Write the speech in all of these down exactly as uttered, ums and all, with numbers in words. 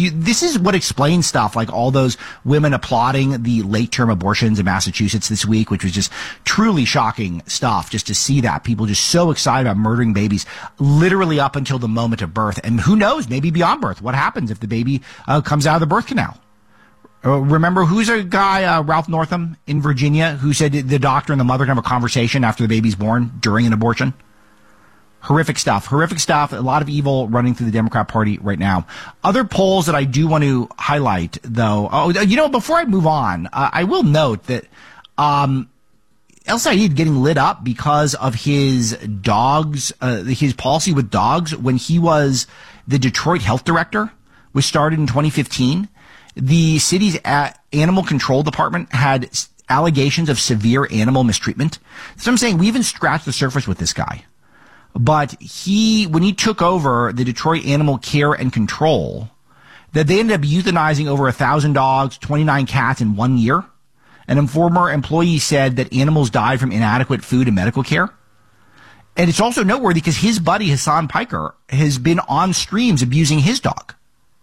you, this is what explains stuff like all those women applauding the late-term abortions in Massachusetts this week, which was just truly shocking stuff just to see that. People just so excited about murdering babies literally up until the moment of birth. And who knows, maybe beyond birth. What happens if the baby uh, comes out of the birth canal? Uh, remember, who's a guy, uh, Ralph Northam in Virginia, who said the doctor and the mother can have a conversation after the baby's born during an abortion? Horrific stuff. Horrific stuff. A lot of evil running through the Democrat Party right now. Other polls that I do want to highlight, though. Oh, you know, before I move on, uh, I will note that um, El Sayed getting lit up because of his dogs, uh, his policy with dogs when he was the Detroit health director, was started in twenty fifteen. The city's a- animal control department had s- allegations of severe animal mistreatment. So I'm saying we even scratched the surface with this guy. But he, when he took over the Detroit Animal Care and Control, that they ended up euthanizing over a thousand dogs, twenty-nine cats in one year. And a former employee said that animals died from inadequate food and medical care. And it's also noteworthy because his buddy Hassan Piker has been on streams abusing his dog.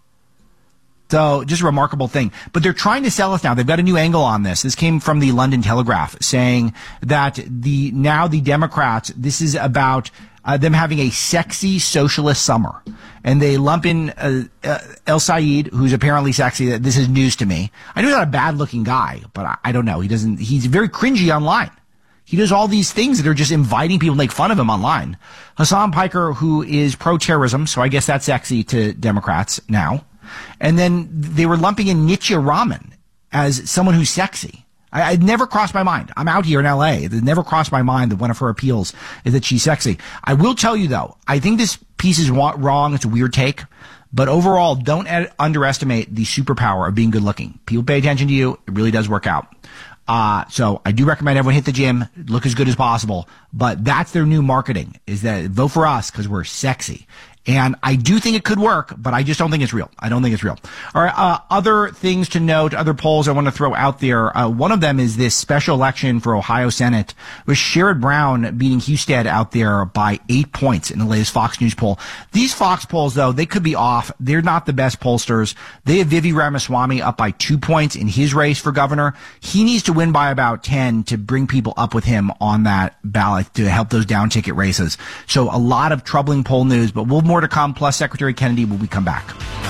So just a remarkable thing. But they're trying to sell us now. They've got a new angle on this. This came from the London Telegraph saying that the now the Democrats, this is about uh, them having a sexy socialist summer. And they lump in uh, uh, El Sayed, who's apparently sexy. This is news to me. I know he's not a bad-looking guy, but I, I don't know. He doesn't. He's very cringy online. He does all these things that are just inviting people to make fun of him online. Hassan Piker, who is pro-terrorism, so I guess that's sexy to Democrats now. And then they were lumping in Nitya Raman as someone who's sexy. I, it never crossed my mind. I'm out here in L A. It never crossed my mind that one of her appeals is that she's sexy. I will tell you, though, I think this piece is wrong. It's a weird take. But overall, don't ed- underestimate the superpower of being good looking. People pay attention to you. It really does work out. Uh, so I do recommend everyone hit the gym, look as good as possible. But that's their new marketing, is that vote for us because we're sexy. And I do think it could work, but I just don't think it's real. I don't think it's real. All right, uh, other things to note, other polls I want to throw out there. Uh, one of them is this special election for Ohio Senate with Sherrod Brown beating Husted out there by eight points in the latest Fox News poll. These Fox polls, though, they could be off. They're not the best pollsters. They have Vivi Ramaswamy up by two points in his race for governor. He needs to win by about ten to bring people up with him on that ballot to help those down ticket races. So a lot of troubling poll news, but we'll more to come, plus Secretary Kennedy when we come back.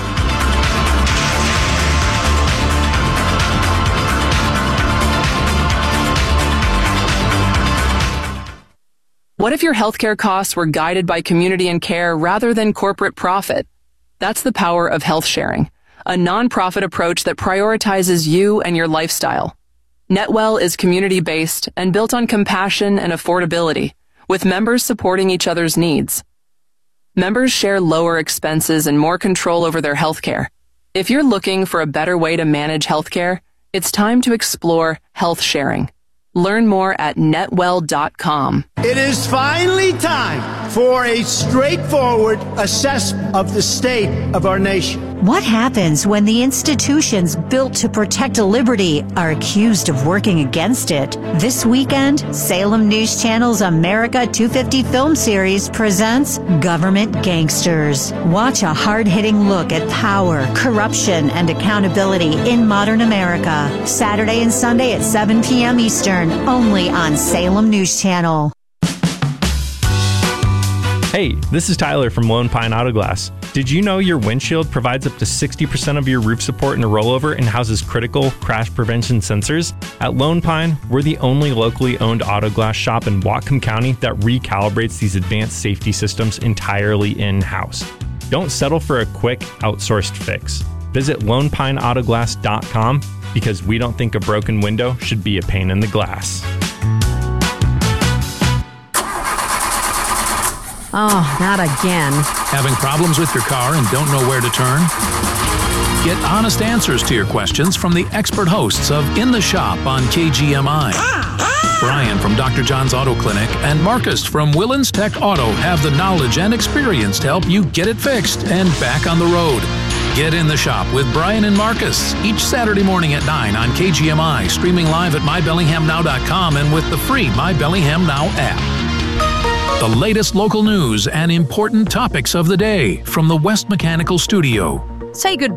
What if your healthcare costs were guided by community and care rather than corporate profit? That's the power of health sharing, a nonprofit approach that prioritizes you and your lifestyle. NetWell is community-based and built on compassion and affordability, with members supporting each other's needs. Members share lower expenses and more control over their healthcare. If you're looking for a better way to manage healthcare, it's time to explore health sharing. Learn more at netwell dot com. It is finally time for a straightforward assessment of the state of our nation. What happens when the institutions built to protect liberty are accused of working against it? This weekend, Salem News Channel's America two fifty film series presents Government Gangsters. Watch a hard-hitting look at power, corruption, and accountability in modern America. Saturday and Sunday at seven p.m. Eastern, only on Salem News Channel. Hey, this is Tyler from Lone Pine Auto Glass. Did you know your windshield provides up to sixty percent of your roof support in a rollover and houses critical crash prevention sensors? At Lone Pine, we're the only locally owned auto glass shop in Whatcom County that recalibrates these advanced safety systems entirely in-house. Don't settle for a quick, outsourced fix. Visit lone pine auto glass dot com because we don't think a broken window should be a pain in the glass. Oh, not again. Having problems with your car and don't know where to turn? Get honest answers to your questions from the expert hosts of In the Shop on K G M I. Brian from Doctor John's Auto Clinic and Marcus from Willens Tech Auto have the knowledge and experience to help you get it fixed and back on the road. Get In the Shop with Brian and Marcus each Saturday morning at nine on K G M I, streaming live at my bellingham now dot com and with the free My Bellingham Now app. The latest local news and important topics of the day from the West Mechanical Studio. Say goodbye